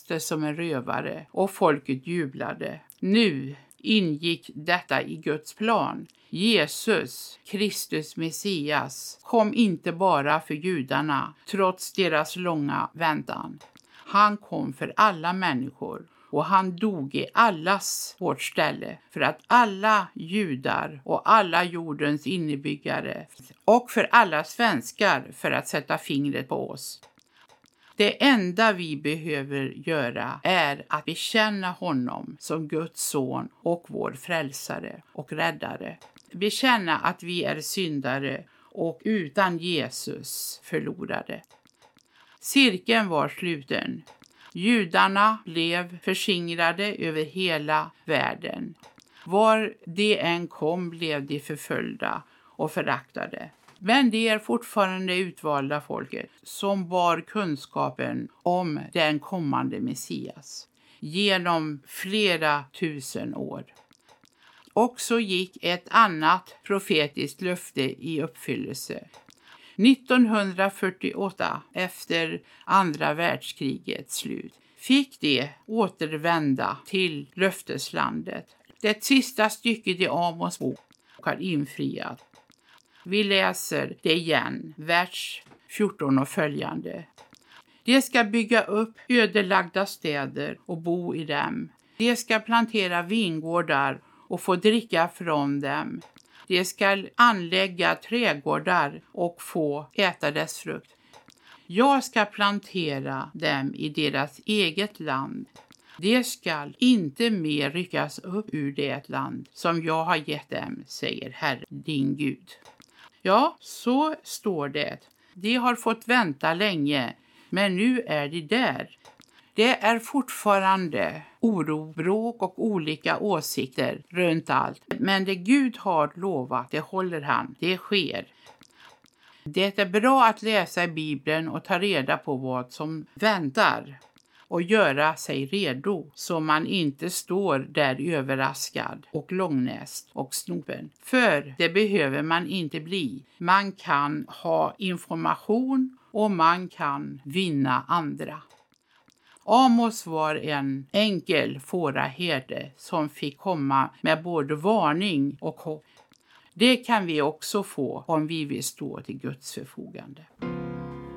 reste som en rövare och folket jublade. Nu ingick detta i Guds plan. Jesus, Kristus Messias, kom inte bara för judarna trots deras långa väntan. Han kom för alla människor och han dog i allas vårt ställe för att alla judar och alla jordens innebyggare och för alla svenskar för att sätta fingret på oss. Det enda vi behöver göra är att bekänna honom som Guds son och vår frälsare och räddare. Bekänna att vi är syndare och utan Jesus förlorade. Cirkeln var sluten. Judarna blev förskingrade över hela världen. Var de än kom blev de förföljda och föraktade. Men det är fortfarande utvalda folket som bar kunskapen om den kommande Messias genom flera tusen år. Och så gick ett annat profetiskt löfte i uppfyllelse. 1948, efter andra världskrigets slut, fick de återvända till löfteslandet. Det sista stycket i Amos bok har infriat. Vi läser det igen, vers 14 och följande. De ska bygga upp ödelagda städer och bo i dem. De ska plantera vingårdar och få dricka från dem. De ska anlägga trädgårdar och få äta dess frukt. Jag ska plantera dem i deras eget land. De ska inte mer ryckas upp ur det land som jag har gett dem, säger Herre din Gud. Ja, så står det. De har fått vänta länge, men nu är de där. Det är fortfarande oro, bråk och olika åsikter runt allt. Men det Gud har lovat, det håller han, det sker. Det är bra att läsa i Bibeln och ta reda på vad som väntar och göra sig redo så man inte står där överraskad och långnäst och snopen. För det behöver man inte bli. Man kan ha information och man kan vinna andra. Amos var en enkel fåraherde som fick komma med både varning och hopp. Det kan vi också få om vi vill stå till Guds förfogande.